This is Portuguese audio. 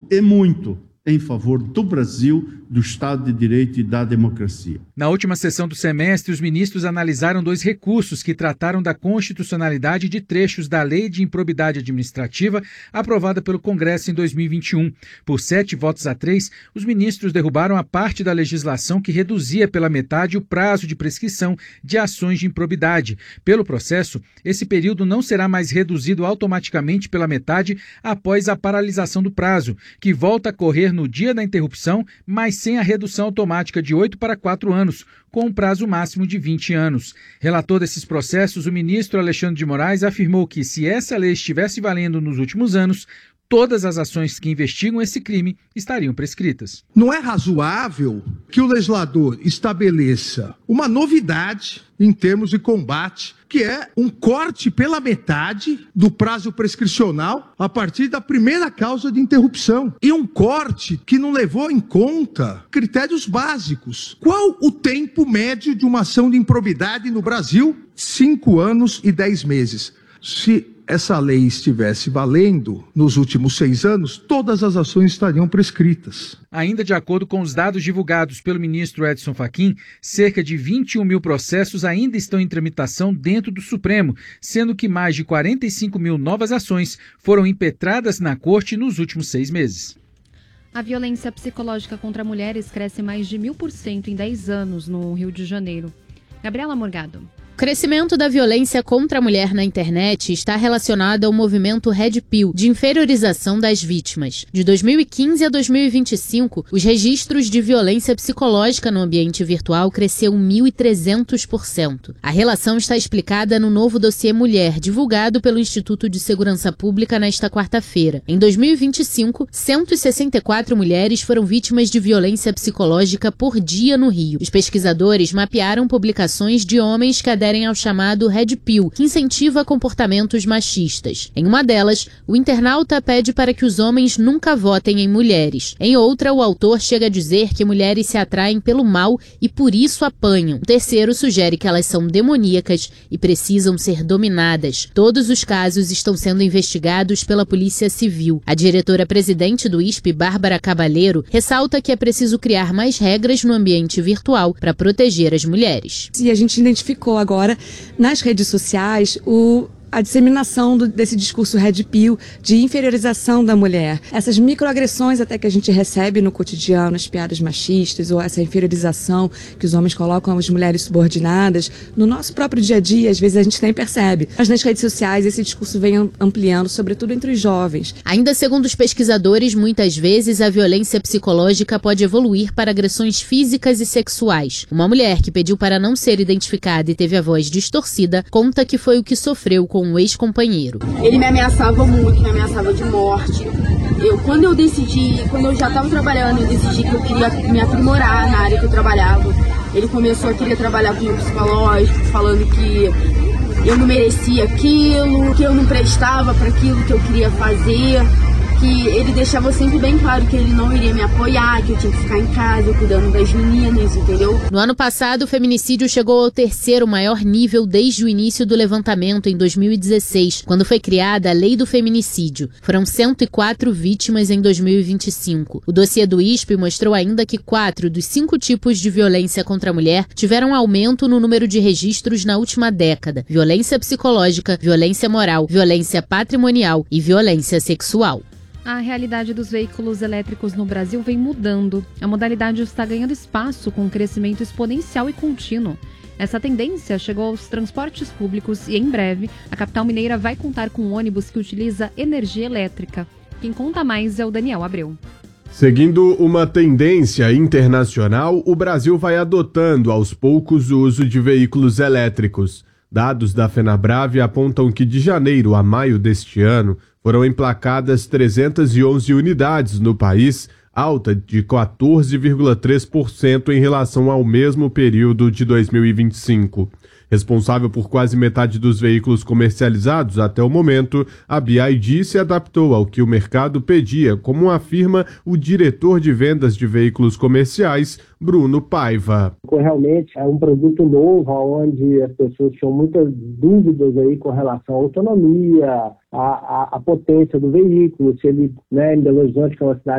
e muito em favor do Brasil, do Estado de Direito e da democracia. Na última sessão do semestre, os ministros analisaram 2 recursos que trataram da constitucionalidade de trechos da Lei de Improbidade Administrativa aprovada pelo Congresso em 2021. Por 7 votos a 3, os ministros derrubaram a parte da legislação que reduzia pela metade o prazo de prescrição de ações de improbidade. Pelo processo, esse período não será mais reduzido automaticamente pela metade após a paralisação do prazo, que volta a correr no dia da interrupção, mas sem a redução automática de 8 para 4 anos, com um prazo máximo de 20 anos. Relator desses processos, o ministro Alexandre de Moraes afirmou que, se essa lei estivesse valendo nos últimos anos, todas as ações que investigam esse crime estariam prescritas. Não é razoável que o legislador estabeleça uma novidade em termos de combate, que é um corte pela metade do prazo prescricional a partir da primeira causa de interrupção. E um corte que não levou em conta critérios básicos. Qual o tempo médio de uma ação de improbidade no Brasil? 5 anos e 10 meses. Se essa lei estivesse valendo nos últimos 6 anos, todas as ações estariam prescritas. Ainda de acordo com os dados divulgados pelo ministro Edson Fachin, cerca de 21 mil processos ainda estão em tramitação dentro do Supremo, sendo que mais de 45 mil novas ações foram impetradas na Corte nos últimos 6 meses. A violência psicológica contra mulheres cresce mais de 1000% em 10 anos no Rio de Janeiro. Gabriela Morgado. O crescimento da violência contra a mulher na internet está relacionado ao movimento Red Pill, de inferiorização das vítimas. De 2015 a 2025, os registros de violência psicológica no ambiente virtual cresceu 1.300%. A relação está explicada no novo dossiê Mulher, divulgado pelo Instituto de Segurança Pública nesta quarta-feira. Em 2025, 164 mulheres foram vítimas de violência psicológica por dia no Rio. Os pesquisadores mapearam publicações de homens que aderem ao chamado Red Pill, que incentiva comportamentos machistas. Em uma delas, o internauta pede para que os homens nunca votem em mulheres. Em outra, o autor chega a dizer que mulheres se atraem pelo mal e por isso apanham. O terceiro sugere que elas são demoníacas e precisam ser dominadas. Todos os casos estão sendo investigados pela Polícia Civil. A diretora-presidente do ISP, Bárbara Cabaleiro, ressalta que é preciso criar mais regras no ambiente virtual para proteger as mulheres. E a gente identificou agora nas redes sociais a disseminação desse discurso Red Pill de inferiorização da mulher. Essas microagressões até que a gente recebe no cotidiano, as piadas machistas ou essa inferiorização que os homens colocam às mulheres subordinadas, no nosso próprio dia a dia, às vezes a gente nem percebe. Mas nas redes sociais esse discurso vem ampliando, sobretudo entre os jovens. Ainda segundo os pesquisadores, muitas vezes a violência psicológica pode evoluir para agressões físicas e sexuais. Uma mulher que pediu para não ser identificada e teve a voz distorcida, conta que foi o que sofreu com um ex-companheiro. Ele me ameaçava muito, me ameaçava de morte. Quando eu já estava trabalhando, eu decidi que eu queria me aprimorar na área que eu trabalhava. Ele começou a querer trabalhar com o psicológico, falando que eu não merecia aquilo, que eu não prestava para aquilo que eu queria fazer, que ele deixava sempre bem claro que ele não iria me apoiar, que eu tinha que ficar em casa cuidando das meninas, entendeu? No ano passado, o feminicídio chegou ao 3º maior nível desde o início do levantamento, em 2016, quando foi criada a Lei do Feminicídio. Foram 104 vítimas em 2025. O dossiê do ISP mostrou ainda que 4 dos 5 tipos de violência contra a mulher tiveram aumento no número de registros na última década: violência psicológica, violência moral, violência patrimonial e violência sexual. A realidade dos veículos elétricos no Brasil vem mudando. A modalidade está ganhando espaço com um crescimento exponencial e contínuo. Essa tendência chegou aos transportes públicos e, em breve, a capital mineira vai contar com um ônibus que utiliza energia elétrica. Quem conta mais é o Daniel Abreu. Seguindo uma tendência internacional, o Brasil vai adotando aos poucos o uso de veículos elétricos. Dados da FenaBrave apontam que de janeiro a maio deste ano foram emplacadas 311 unidades no país, alta de 14,3% em relação ao mesmo período de 2025. Responsável por quase metade dos veículos comercializados até o momento, a BYD se adaptou ao que o mercado pedia, como afirma o diretor de vendas de veículos comerciais, Bruno Paiva. Realmente é um produto novo, onde as pessoas tinham muitas dúvidas aí com relação à autonomia, à potência do veículo, se ele, em Belo Horizonte, que é uma cidade